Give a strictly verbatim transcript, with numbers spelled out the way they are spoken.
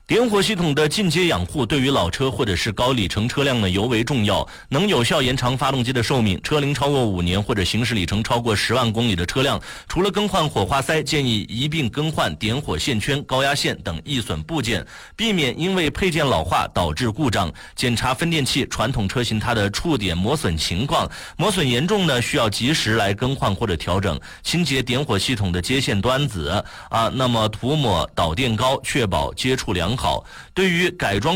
点火系统的进阶养护对于老车或者是高里程车辆呢尤为重要，能有效延长发动机的寿命。车龄超过五年或者行驶里程超过十万公里的车辆，除了更换火花塞，建议一并更换点火线圈、高压线等易损部件，避免因为配件老化导致故障。检查分电器传统车型它的触点磨损情况，磨损严重呢需要及时来更换或者调整。清洁点火系统的接线端子啊，那么涂抹导电膏，确保接触良好。对于改装